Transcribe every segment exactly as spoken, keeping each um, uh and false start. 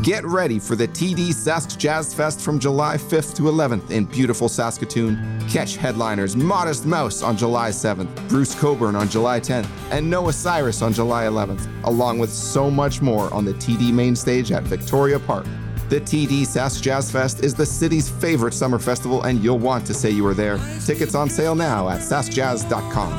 Get ready for the T D Sask Jazz Fest from July fifth to eleventh in beautiful Saskatoon. Catch headliners Modest Mouse on July seventh, Bruce Coburn on July tenth, and Noah Cyrus on July eleventh, along with so much more on the T D main stage at Victoria Park. The T D Sask Jazz Fest is the city's favorite summer festival, and you'll want to say you were there. Tickets on sale now at sask jazz dot com.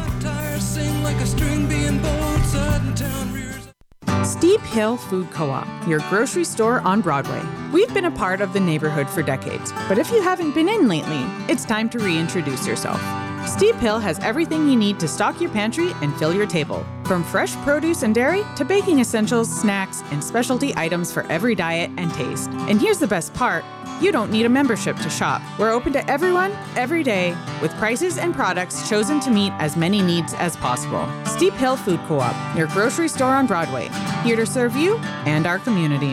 Steep Hill Food Co-op, your grocery store on Broadway. We've been a part of the neighborhood for decades, but if you haven't been in lately, it's time to reintroduce yourself. Steep Hill has everything you need to stock your pantry and fill your table. From fresh produce and dairy to baking essentials, snacks, and specialty items for every diet and taste. And here's the best part. You don't need a membership to shop. We're open to everyone, every day, with prices and products chosen to meet as many needs as possible. Steep Hill Food Co-op, your grocery store on Broadway, here to serve you and our community.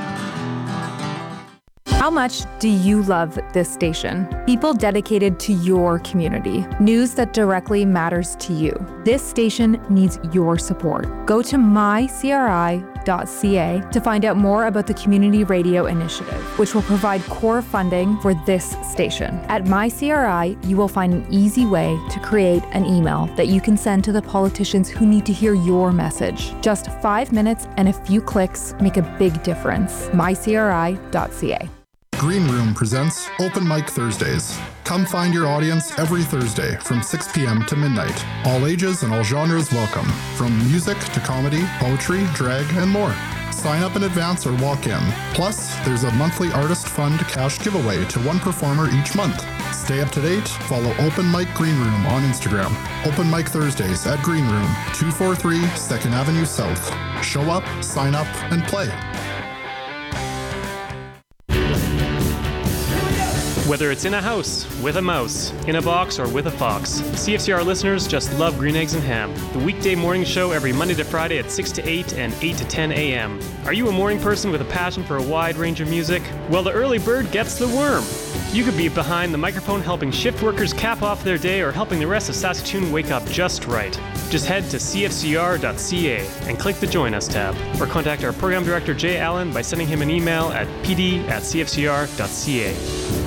How much do you love this station? People dedicated to your community. News that directly matters to you. This station needs your support. Go to my c r i dot c a to find out more about the Community Radio Initiative, which will provide core funding for this station. At MyCRI, you will find an easy way to create an email that you can send to the politicians who need to hear your message. Just five minutes and a few clicks make a big difference. my c r i dot c a. Green Room presents Open Mic Thursdays. Come find your audience every Thursday from six p.m. to midnight. All ages and all genres welcome, from music to comedy, poetry, drag, and more. Sign up in advance or walk in. Plus, there's a monthly artist fund cash giveaway to one performer each month. Stay up to date. Follow Open Mic Green Room on Instagram. Open Mic Thursdays at Green Room, two forty-three second Avenue South. Show up, sign up, and play. Whether it's in a house, with a mouse, in a box, or with a fox, C F C R listeners just love Green Eggs and Ham, the weekday morning show every Monday to Friday at six to eight and eight to ten a.m. Are you a morning person with a passion for a wide range of music? Well, the early bird gets the worm. You could be behind the microphone helping shift workers cap off their day or helping the rest of Saskatoon wake up just right. Just head to c f c r dot c a and click the Join Us tab, or contact our program director Jay Allen by sending him an email at p d at c f c r dot c a.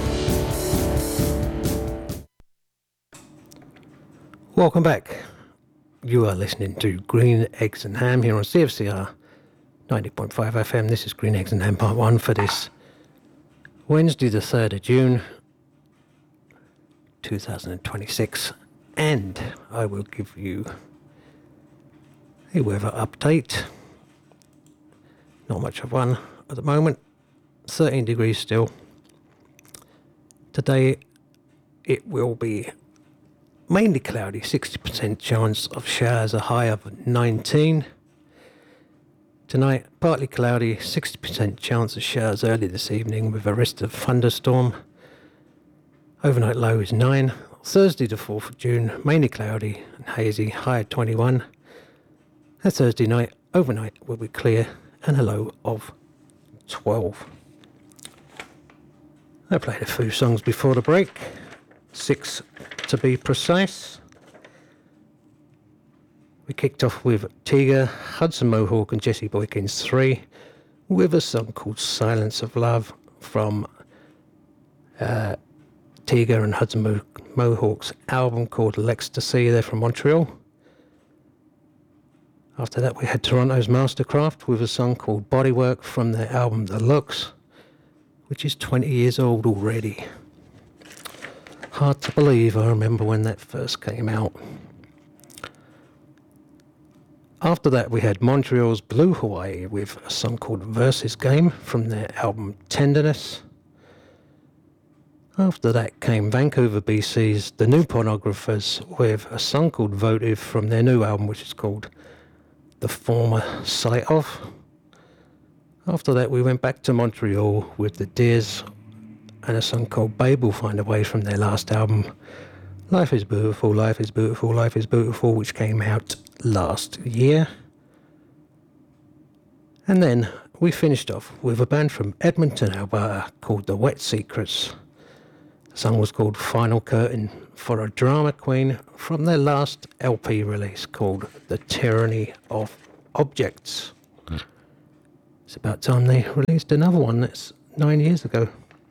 Welcome back. You are listening to Green Eggs and Ham here on C F C R ninety point five F M. This is Green Eggs and Ham Part one for this Wednesday the third of June two thousand twenty-six, and I will give you a weather update. Not much of one at the moment. thirteen degrees still. Today it will be mainly cloudy, sixty percent chance of showers, a high of nineteen. Tonight, partly cloudy, sixty percent chance of showers early this evening with a risk of thunderstorm. Overnight low is nine. Thursday the fourth of June, mainly cloudy and hazy, high of twenty-one. And Thursday night, overnight will be clear and a low of twelve. I played a few songs before the break. Six to be precise. We kicked off with Tiga, Hudson Mohawk and Jesse Boykins three with a song called Silence of Love from uh, Tiga and Hudson Mo- Mohawk's album called L'Ecstasy. They're from Montreal. After that we had Toronto's Mastercraft with a song called Bodywork from their album The Looks, which is twenty years old already. Hard to believe, I remember when that first came out. After that we had Montreal's Blue Hawaii with a song called Versus Game from their album Tenderness. After that came Vancouver B C's The New Pornographers with a song called Votive from their new album, which is called The Former Sight Of. After that we went back to Montreal with the Deers and a song called Babe Will Find a Way from their last album, Life is Beautiful, Life is Beautiful, Life is Beautiful, which came out last year. And then we finished off with a band from Edmonton, Alberta called The Wet Secrets. The song was called Final Curtain for a Drama Queen from their last L P release called The Tyranny of Objects. It's about time they released another one that's nine years ago.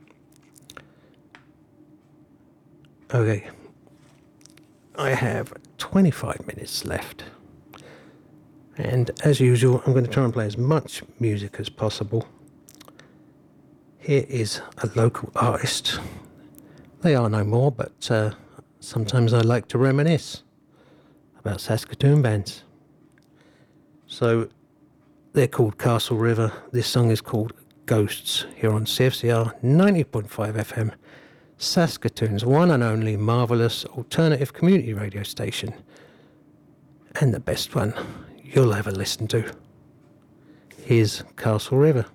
Okay. I have twenty-five minutes left. And as usual, I'm going to try and play as much music as possible. Here is a local artist. They are no more, but uh, sometimes I like to reminisce about Saskatoon bands. So they're called Castle River. This song is called Ghosts, here on C F C R ninety point five F M, Saskatoon's one and only marvellous alternative community radio station, and the best one you'll ever listen to. Here's Castle River.